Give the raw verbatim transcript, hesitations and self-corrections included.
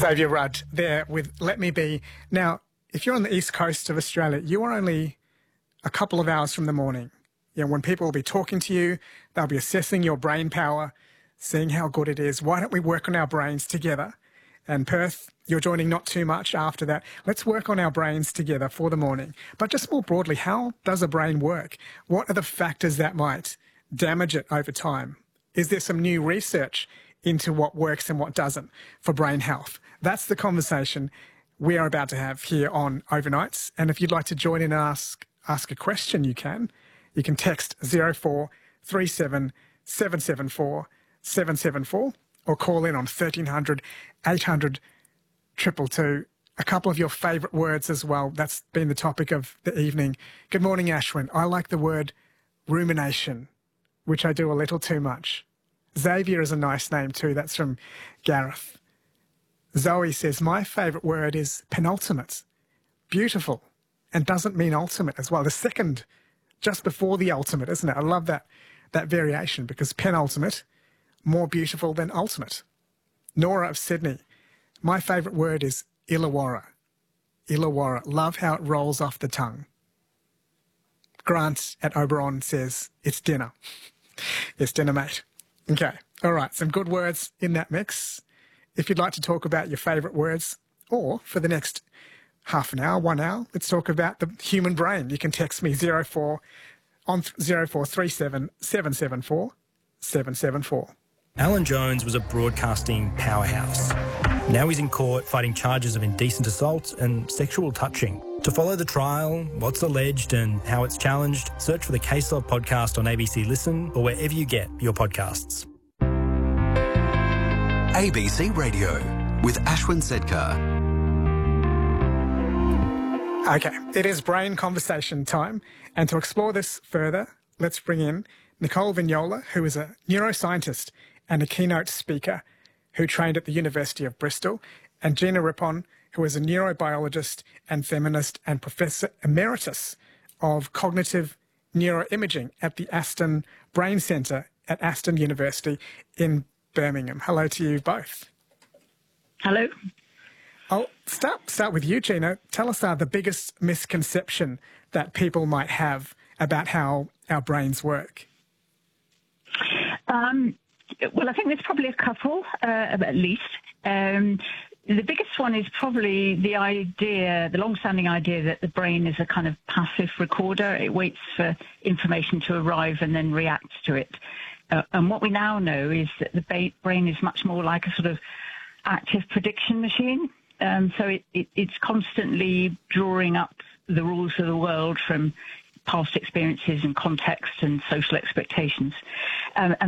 Xavier Rudd there with Let Me Be. Now, if you're on the east coast of Australia, you are only a couple of hours from the morning. You know, when people will be talking to you, they'll be assessing your brain power, seeing how good it is. Why don't we work on our brains together? And Perth, you're joining not too much after that. Let's work on our brains together for the morning. But just more broadly, how does a brain work? What are the factors that might damage it over time? Is there some new research into what works and what doesn't for brain health? That's the conversation we are about to have here on Overnights. And if you'd like to join in and ask, ask a question, you can. You can text zero four three seven seven seven four seven seven four or call in on thirteen hundred eight hundred two two two. A couple of your favourite words as well. That's been the topic of the evening. Good morning, Ashwin. I like the word rumination, which I do a little too much. Xavier is a nice name too. That's from Gareth. Zoe says, my favourite word is penultimate. Beautiful. And doesn't mean ultimate as well. The second, just before the ultimate, isn't it? I love that, that variation, because penultimate, more beautiful than ultimate. Nora of Sydney, my favourite word is Illawarra. Illawarra. Love how it rolls off the tongue. Grant at Oberon says, it's dinner. It's dinner, mate. Okay. All right. Some good words in that mix. If you'd like to talk about your favourite words, or for the next half an hour, one hour, let's talk about the human brain. You can text me zero four on zero four three seven seven seven four seven seven four. Alan Jones was a broadcasting powerhouse. Now he's in court fighting charges of indecent assault and sexual touching. To follow the trial, what's alleged and how it's challenged, search for the Case Law podcast on A B C Listen or wherever you get your podcasts. A B C Radio with Ashwin Sedkar. Okay, it is brain conversation time. And to explore this further, let's bring in Nicole Vignola, who is a neuroscientist and a keynote speaker who trained at the University of Bristol, and Gina Rippon, who is a neurobiologist and feminist and Professor Emeritus of Cognitive Neuroimaging at the Aston Brain Centre at Aston University in Birmingham. Hello to you both. Hello. I'll start, start with you, Gina. Tell us uh, the biggest misconception that people might have about how our brains work. Um, well, I think there's probably a couple, uh, at least. Um, the biggest one is probably the idea, the long-standing idea that the brain is a kind of passive recorder. It waits for information to arrive and then reacts to it. Uh, and what we now know is that the ba- brain is much more like a sort of active prediction machine. Um, so it, it, it's constantly drawing up the rules of the world from past experiences and context and social expectations. Um, and